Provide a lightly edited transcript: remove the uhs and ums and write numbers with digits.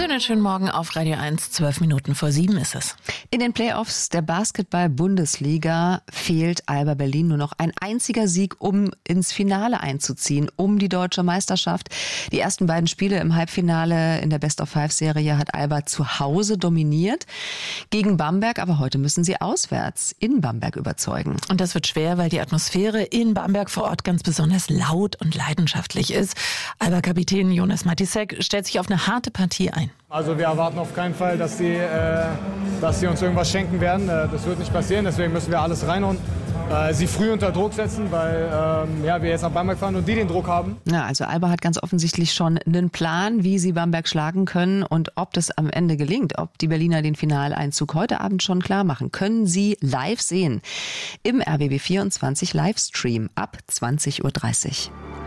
Schönen Morgen auf Radio 1, 7:12 ist es. In den Playoffs der Basketball-Bundesliga fehlt Alba Berlin nur noch ein einziger Sieg, um ins Finale einzuziehen, um die deutsche Meisterschaft. Die ersten beiden Spiele im Halbfinale in der Best-of-Five-Serie hat Alba zu Hause dominiert gegen Bamberg, aber heute müssen sie auswärts in Bamberg überzeugen. Und das wird schwer, weil die Atmosphäre in Bamberg vor Ort ganz besonders laut und leidenschaftlich ist. Alba-Kapitän Jonas Matisek stellt sich auf eine harte Partie ein. Also wir erwarten auf keinen Fall, dass sie uns irgendwas schenken werden. Das wird nicht passieren, deswegen müssen wir alles reinhauen. Sie früh unter Druck setzen, weil wir jetzt nach Bamberg fahren und die den Druck haben. Ja, also Alba hat ganz offensichtlich schon einen Plan, wie sie Bamberg schlagen können und ob das am Ende gelingt, ob die Berliner den Finaleinzug heute Abend schon klar machen, können Sie live sehen im RBB 24 Livestream ab 20:30 Uhr.